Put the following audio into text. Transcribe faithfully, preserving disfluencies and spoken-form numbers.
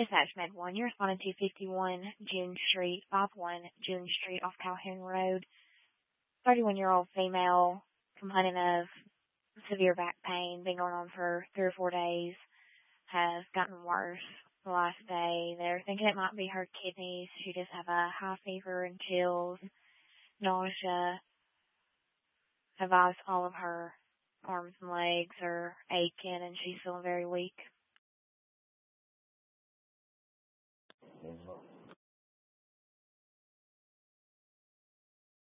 Dispatch one, you're responding to fifty-one June Street, five one June Street off Calhoun Road. thirty-one-year-old female complaining of severe back pain, been going on for three or four days, has gotten worse the last day. They're thinking it might be her kidneys. She just have a high fever and chills, nausea. Advised all of her arms and legs are aching and she's feeling very weak.